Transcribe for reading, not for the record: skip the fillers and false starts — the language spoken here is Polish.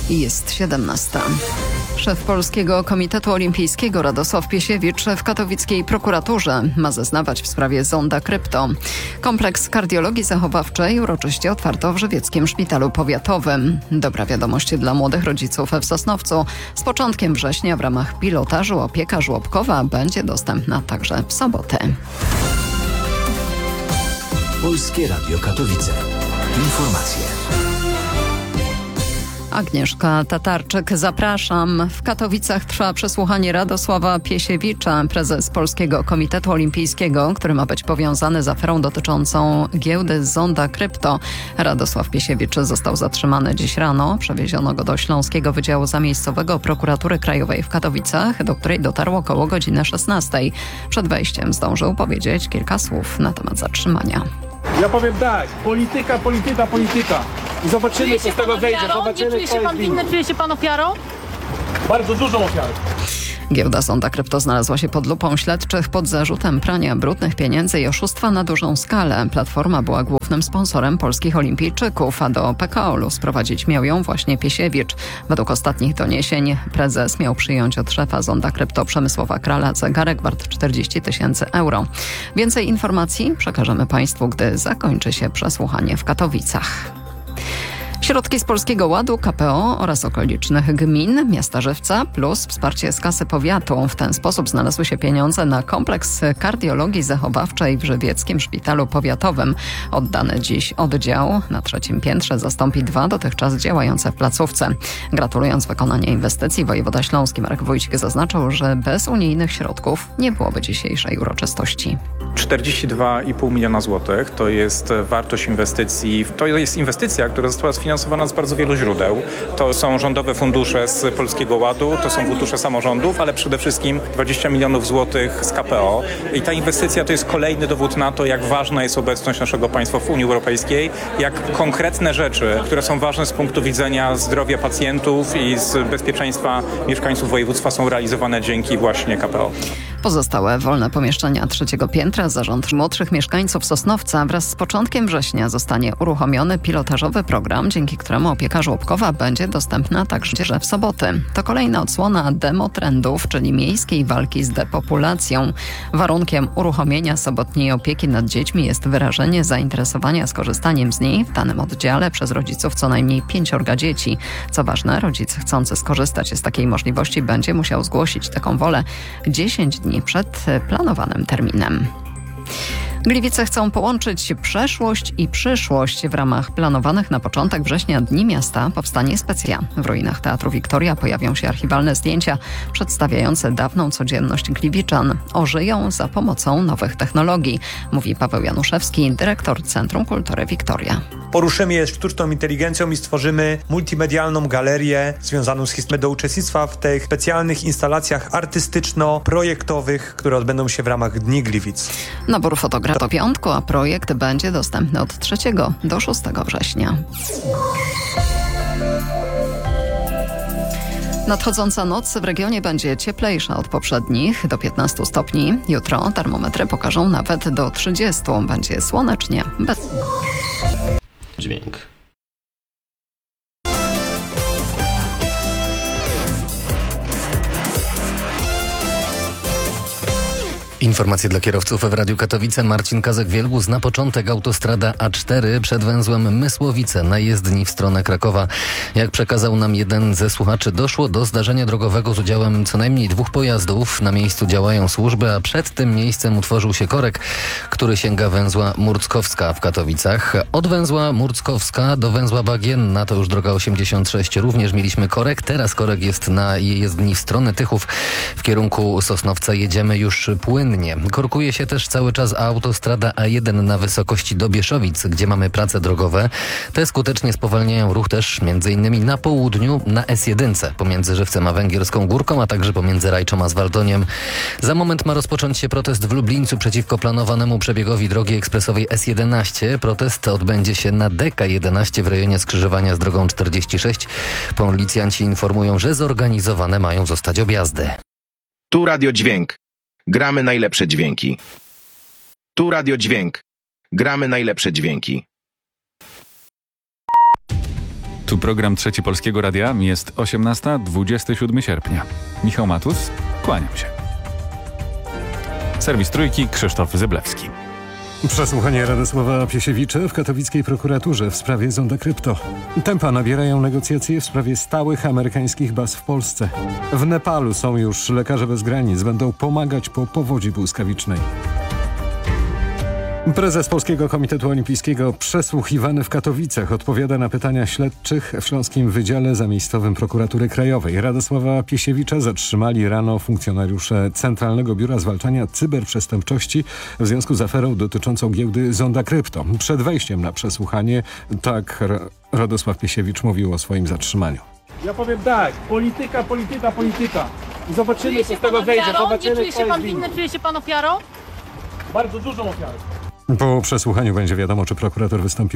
Jest 17. Szef Polskiego Komitetu Olimpijskiego Radosław Piesiewicz w katowickiej prokuraturze ma zeznawać w sprawie zonda krypto. Kompleks kardiologii zachowawczej uroczyście otwarto w Żywieckim Szpitalu Powiatowym. Dobra wiadomość dla młodych rodziców w Sosnowcu. Z początkiem września w ramach pilotażu opieka żłobkowa będzie dostępna także w sobotę. Polskie Radio Katowice. Informacje. Agnieszka Tatarczyk, zapraszam. W Katowicach trwa przesłuchanie Radosława Piesiewicza, prezes Polskiego Komitetu Olimpijskiego, który ma być powiązany z aferą dotyczącą giełdy Zonda Krypto. Radosław Piesiewicz został zatrzymany dziś rano. Przewieziono go do Śląskiego Wydziału Zamiejscowego Prokuratury Krajowej w Katowicach, do której dotarło około godziny 16. Przed wejściem zdążył powiedzieć kilka słów na temat zatrzymania. Ja powiem tak, polityka. I zobaczymy, co z tego wyjdzie. Nie czuje się pan winny, czuje się pan ofiarą? Bardzo dużą ofiarą. Giełda Zonda Krypto znalazła się pod lupą śledczych pod zarzutem prania brudnych pieniędzy i oszustwa na dużą skalę. Platforma była głównym sponsorem polskich olimpijczyków, a do PKOL-u sprowadzić miał ją właśnie Piesiewicz. Według ostatnich doniesień prezes miał przyjąć od szefa Zonda Krypto Przemysława Krala zegarek wart 40 000 euro. Więcej informacji przekażemy Państwu, gdy zakończy się przesłuchanie w Katowicach. Środki z Polskiego Ładu, KPO oraz okolicznych gmin, miasta Żywca plus wsparcie z kasy powiatu. W ten sposób znalazły się pieniądze na kompleks kardiologii zachowawczej w Żywieckim Szpitalu Powiatowym. Oddany dziś oddział na 3. piętrze zastąpi 2 dotychczas działające w placówce. Gratulując wykonania inwestycji, wojewoda śląski Marek Wójcik zaznaczył, że bez unijnych środków nie byłoby dzisiejszej uroczystości. 42,5 miliona złotych to jest wartość inwestycji. To jest inwestycja, która została sfinansowana z bardzo wielu źródeł. To są rządowe fundusze z Polskiego Ładu, to są fundusze samorządów, ale przede wszystkim 20 milionów złotych z KPO. I ta inwestycja to jest kolejny dowód na to, jak ważna jest obecność naszego państwa w Unii Europejskiej, jak konkretne rzeczy, które są ważne z punktu widzenia zdrowia pacjentów i z bezpieczeństwa mieszkańców województwa, są realizowane dzięki właśnie KPO. Pozostałe wolne pomieszczenia 3. piętra zarząd młodszych mieszkańców Sosnowca wraz z początkiem września zostanie uruchomiony pilotażowy program, dzięki któremu opieka żłobkowa będzie dostępna także w soboty. To kolejna odsłona demotrendów, czyli miejskiej walki z depopulacją. Warunkiem uruchomienia sobotniej opieki nad dziećmi jest wyrażenie zainteresowania skorzystaniem z niej w danym oddziale przez rodziców co najmniej 5 dzieci. Co ważne, rodzic chcący skorzystać z takiej możliwości będzie musiał zgłosić taką wolę 10 dni przed planowanym terminem. Gliwice chcą połączyć przeszłość i przyszłość. W ramach planowanych na początek września Dni Miasta powstanie specjal. W ruinach Teatru Wiktoria pojawią się archiwalne zdjęcia przedstawiające dawną codzienność Gliwiczan. Ożyją za pomocą nowych technologii, mówi Paweł Januszewski, dyrektor Centrum Kultury Wiktoria. Poruszymy je sztuczną inteligencją i stworzymy multimedialną galerię związaną z historią do uczestnictwa w tych specjalnych instalacjach artystyczno-projektowych, które odbędą się w ramach Dni Gliwic. Nabór fotografii do piątku, a projekt będzie dostępny od 3 do 6 września. Nadchodząca noc w regionie będzie cieplejsza od poprzednich, do 15 stopni. Jutro termometry pokażą nawet do 30. Będzie słonecznie, bez... Dźwięk. Informacje dla kierowców w Radiu Katowice. Marcin Kazek-Wielgus. Na początek autostrada A4 przed węzłem Mysłowice na jezdni w stronę Krakowa. Jak przekazał nam jeden ze słuchaczy, doszło do zdarzenia drogowego z udziałem co najmniej 2 pojazdów. Na miejscu działają służby, a przed tym miejscem utworzył się korek, który sięga węzła Murckowska w Katowicach. Od węzła Murckowska do węzła Bagienna, to już droga 86. Również mieliśmy korek. Teraz korek jest na jezdni w stronę Tychów. W kierunku Sosnowca jedziemy już płynnie. Korkuje się też cały czas autostrada A1 na wysokości do Bieszowic, gdzie mamy prace drogowe. Te skutecznie spowalniają ruch też m.in. na południu na S1 pomiędzy Żywcem a Węgierską Górką, a także pomiędzy Rajczą a Zwaldoniem. Za moment ma rozpocząć się protest w Lublińcu przeciwko planowanemu przebiegowi drogi ekspresowej S11. Protest odbędzie się na DK11 w rejonie skrzyżowania z drogą 46. Policjanci informują, że zorganizowane mają zostać objazdy. Tu Radio Dźwięk. Gramy najlepsze dźwięki. Tu Radio Dźwięk. Gramy najlepsze dźwięki. Tu program Trzeci Polskiego Radia. Jest 18:27 sierpnia. Michał Matus, kłaniam się. Serwis Trójki, Krzysztof Zyblewski. Przesłuchanie Radosława Piesiewicza w katowickiej prokuraturze w sprawie Zonda Krypto. Tempa nabierają negocjacje w sprawie stałych amerykańskich baz w Polsce. W Nepalu są już lekarze bez granic, będą pomagać po powodzi błyskawicznej. Prezes Polskiego Komitetu Olimpijskiego przesłuchiwany w Katowicach odpowiada na pytania śledczych w Śląskim Wydziale Zamiejscowym Prokuratury Krajowej. Radosława Piesiewicza zatrzymali rano funkcjonariusze Centralnego Biura Zwalczania Cyberprzestępczości w związku z aferą dotyczącą giełdy Zonda Krypto. Przed wejściem na przesłuchanie Radosław Piesiewicz mówił o swoim zatrzymaniu. Ja powiem tak, polityka. I zobaczymy, co z tego wejdzie. Nie Zobaczymy, czuje kto się jest pan winny. winny, czuje się pan ofiarą? Bardzo dużą ofiarą. Po przesłuchaniu będzie wiadomo, czy prokurator wystąpi